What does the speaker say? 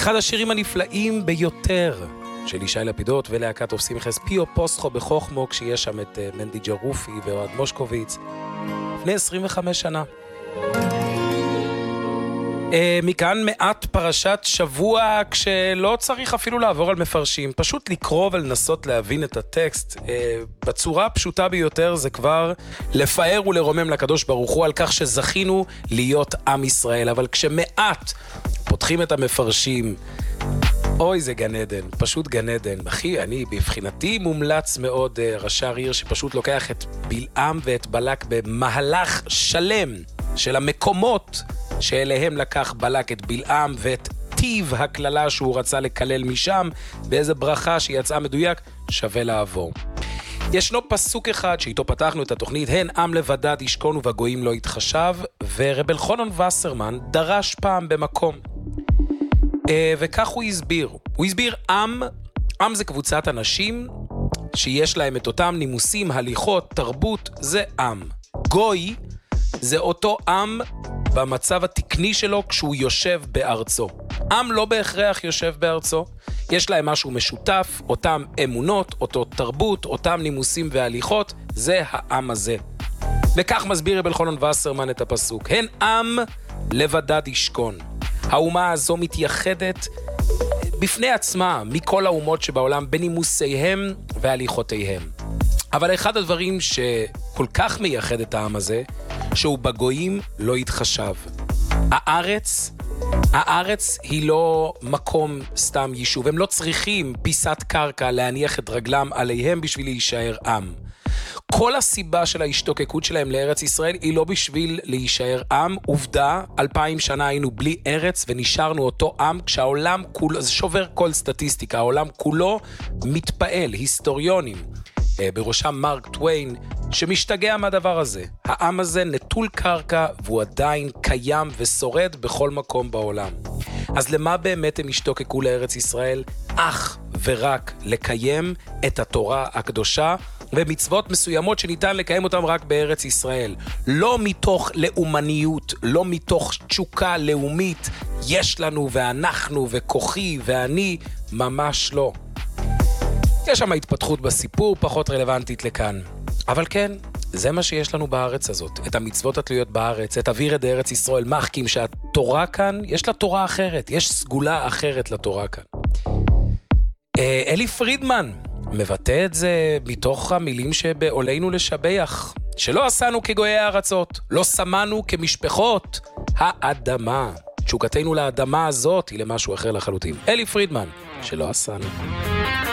אחד השירים הנפלאים ביותר של ישי לפידות ולהקת עושים חס פיו פוסטחו בחוכמו, כשיש שם את מנדי ג'רופי ואוהד מושקוביץ לפני 25 שנה. מכאן מעט פרשת שבוע, כשלא צריך אפילו לעבור על מפרשים, פשוט לקרוא ולנסות להבין את הטקסט בצורה הפשוטה ביותר. זה כבר לפאר ולרומם לקדוש ברוך הוא על כך שזכינו להיות עם ישראל. אבל כשמעט פותחים את המפרשים, אוי, זה גן עדן, פשוט גן עדן. אחי, אני בבחינתי מומלץ מאוד ראשי עיר שפשוט לוקח את בלעם ואת בלק במהלך שלם של המקומות שאליהם לקח בלק את בלעם, ואת טיב הכללה שהוא רצה לקלל משם, באיזה ברכה שיצאה מדויק, שווה לעבור. ישנו פסוק אחד שאיתו פתחנו את התוכנית, הן עם לבדד ישכון ובגויים לא יתחשב, ורב אלחנן וסרמן דרש פעם במקום. וכך הוא הסביר. הוא הסביר עם זה קבוצת אנשים שיש להם את אותם נימוסים, הליכות, תרבות, זה עם. גוי זה אותו עם במצב התקני שלו כשהוא יושב בארצו. עם לא בהכרח יושב בארצו, יש להם משהו משותף, אותם אמונות, אותו תרבות, אותם נימוסים והליכות, זה העם הזה. וכך מסביר רב אלחנן וסרמן את הפסוק, הן עם לבדד ישכון. האומה הזו מתייחדת בפני עצמה מכל האומות שבעולם בנימוסיהם והליכותיהם. אבל אחד הדברים שכל כך מייחד את העם הזה, שהוא בגויים לא יתחשב. הארץ היא לא מקום סתם יישוב. הם לא צריכים פיסת קרקע להניח את רגלם עליהם בשביל להישאר עם. כל הסיבה של ההשתוקקות שלהם לארץ ישראל היא לא בשביל להישאר עם. עובדה, 2000 שנה היינו בלי ארץ ונשארנו אותו עם, כשהעולם כולו, זה שובר כל סטטיסטיקה, העולם כולו מתפעל, היסטוריונים, בראשם מרק טוויין, שמשתגע מהדבר הזה. העם הזה נטול קרקע והוא עדיין קיים ושורד בכל מקום בעולם. אז למה באמת הם השתוקקו לארץ ישראל? אך ורק לקיים את התורה הקדושה ומצוות מסוימות שניתן לקיים אותם רק בארץ ישראל. לא מתוך לאומניות, לא מתוך תשוקה לאומית, יש לנו ואנחנו וכוחי ואני, ממש לא. יש שם התפתחות בסיפור פחות רלוונטית לכאן. אבל כן, זה מה שיש לנו בארץ הזאת. את המצוות התלויות בארץ, את אוויר את ארץ ישראל, מחכים שהתורה כאן, יש לה תורה אחרת, יש סגולה אחרת לתורה כאן. אלי פרידמן מבטא את זה מתוך המילים שבעולנו לשבח. שלא עשינו כגויי הארצות, לא שמנו כמשפחות האדמה. תשוקתנו לאדמה הזאת היא למשהו אחר לחלוטין. אלי פרידמן, שלא עשינו.